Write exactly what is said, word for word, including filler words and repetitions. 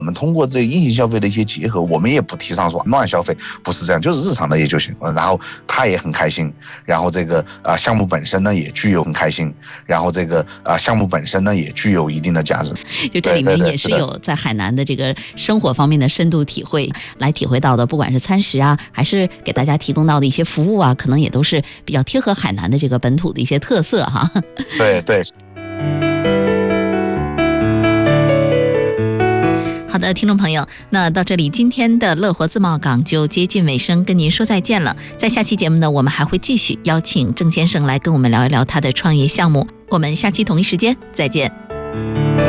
我们通过这个硬性消费的一些结合，我们也不提倡说乱消费，不是这样，就是日常的也就行。然后他也很开心，然后这个啊、呃、项目本身呢也具有很开心，然后这个啊、呃、项目本身呢也具有一定的价值。 就这里面也是有在海南的这个生活方面的深度体会，来体会到的，不管是餐食啊，还是给大家提供到的一些服务啊，可能也都是比较贴合海南的这个本土的一些特色哈。 对对。 好的，听众朋友，那到这里今天的乐活自贸港就接近尾声，跟您说再见了。在下期节目呢，我们还会继续邀请郑先生来跟我们聊一聊他的创业项目。我们下期同一时间再见。